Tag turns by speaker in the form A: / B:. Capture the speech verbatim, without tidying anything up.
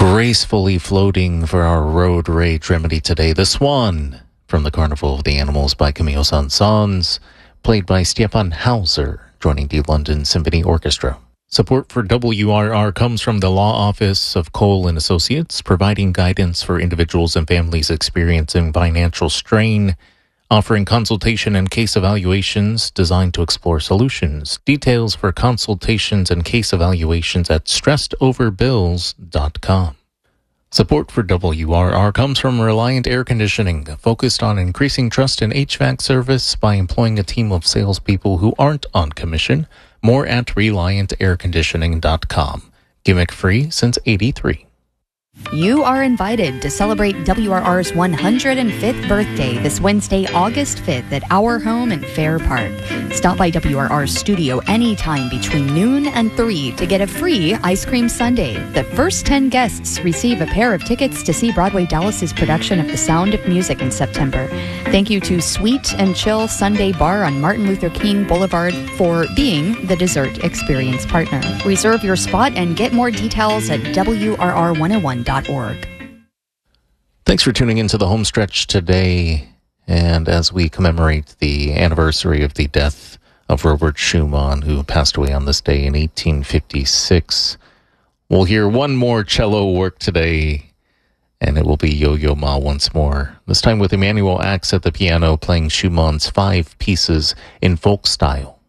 A: Gracefully floating for our road rage remedy today, The Swan from the Carnival of the Animals by Camille Saint-Saëns, played by Stefan Hauser, joining the London Symphony Orchestra. Support for W R R comes from the Law Office of Cole and Associates, providing guidance for individuals and families experiencing financial strain, offering consultation and case evaluations designed to explore solutions. Details for consultations and case evaluations at stressed over bills dot com. Support for W R R comes from Reliant Air Conditioning, focused on increasing trust in H V A C service by employing a team of salespeople who aren't on commission. More at reliant air conditioning dot com. Gimmick free since eighty-three.
B: You are invited to celebrate W R R's one hundred fifth birthday this Wednesday, August fifth at Our Home in Fair Park. Stop by W R R's studio anytime between noon and three to get a free ice cream sundae. The first ten guests receive a pair of tickets to see Broadway Dallas's production of The Sound of Music in September. Thank you to Sweet and Chill Sunday Bar on Martin Luther King Boulevard for being the dessert experience partner. Reserve your spot and get more details at W R R one oh one dot org.
A: Thanks for tuning into the home stretch today. And as we commemorate the anniversary of the death of Robert Schumann, who passed away on this day in eighteen fifty-six, we'll hear one more cello work today, and it will be Yo-Yo Ma once more, this time with Emmanuel Ax at the piano playing Schumann's five pieces in folk style.